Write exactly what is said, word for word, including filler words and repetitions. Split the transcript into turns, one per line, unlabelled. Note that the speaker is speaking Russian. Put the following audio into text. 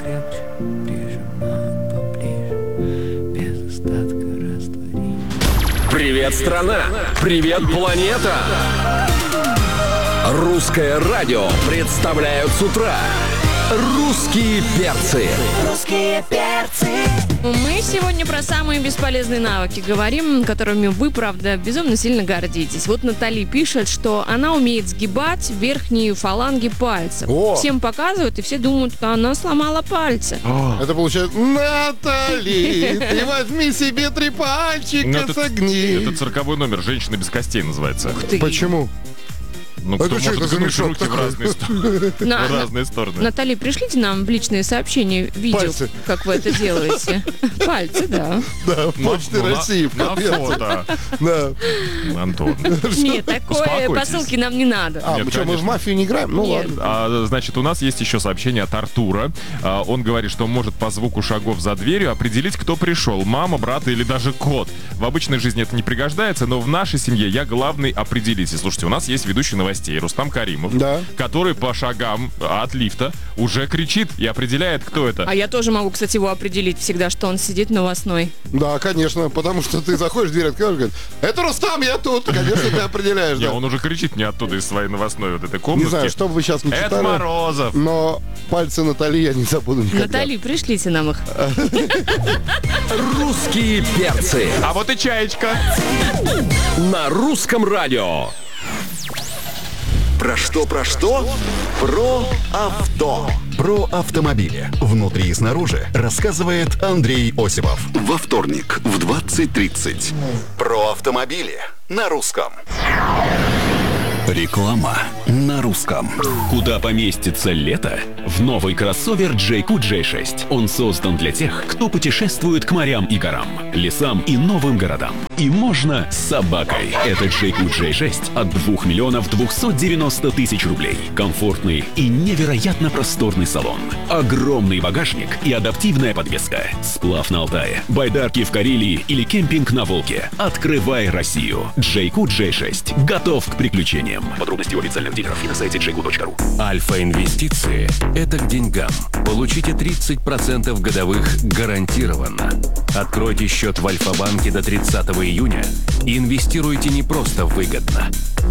покрепче, прижимают поближе, без остатка растворить.
Привет, страна! Привет, планета! Русское радио представляют с утра «Русские перцы».
Русские перцы.
Мы сегодня про самые бесполезные навыки говорим, которыми вы, правда, безумно сильно гордитесь. Вот Натали пишет, что она умеет сгибать верхние фаланги пальцев.
О!
Всем показывают, и все думают, что она сломала пальцы.
Это получается: Натали, ты возьми себе три пальчика,
Ну, это-
согни.
Это цирковой номер «Женщина без костей» называется.
Ух ты.
Почему?
Ну,
Это
кто
что
может
это за
гнуть
мешок
руки в
такой?
разные, стороны,
На-
в разные стороны.
Натали, пришлите нам в личные сообщения видео,
Пальцы.
как вы это делаете. Пальцы, да.
Да,
На-
Почты
ну, на-
России. в
На
конверте.
фото,
Да.
Антон.
Нет, такой
Успокойтесь.
посылки нам не надо.
А,
Нет,
мы что, мы в
конечно.
мафию не играем? Ну
Нет.
ладно.
А, значит, у нас есть еще сообщение от Артура. А, он говорит, что может по звуку шагов за дверью определить, кто пришел. Мама, брат или даже кот. В обычной жизни это не пригождается, но в нашей семье я главный определитель. Слушайте, у нас есть ведущий новостей Рустам Каримов,
Да.
который по шагам от лифта уже кричит и определяет, кто это.
А я тоже могу, кстати, его определить всегда, что он сидит новостной.
Да, конечно, потому что ты заходишь, дверь открываешь, говорит: это Рустам, я тут. Конечно, ты определяешь,
Не,
да.
он уже кричит мне оттуда из своей новостной вот этой
Не
комнатки.
знаю, что бы вы сейчас не
Это
читали,
Морозов.
но пальцы Натали я не забуду никогда.
Натали, пришлите нам их.
«Русские перцы»
А вот и чаечка.
на русском радио.
Про что, про что? Про авто.
Про автомобили. Внутри и снаружи рассказывает Андрей Осипов.
Во вторник в двадцать тридцать.
Про автомобили на русском.
Реклама на русском.
Куда поместится лето? В новый кроссовер джей кью джей шесть. Он создан для тех, кто путешествует к морям и горам, лесам и новым городам. И можно с собакой. Это джей кью джей шесть от двух миллионов двухсот девяноста тысяч рублей. Комфортный и невероятно просторный салон. Огромный багажник и адаптивная подвеска. Сплав на Алтае, байдарки в Карелии или кемпинг на Волге. Открывай Россию. джей кью джей шесть. Готов к приключениям. Подробности у официальных дилеров и на сайте джей кью точка ру.
Альфа-инвестиции – это к деньгам. Получите тридцать процентов годовых гарантированно. Откройте счет в Альфа-банке до тридцатого июня и инвестируйте не просто выгодно.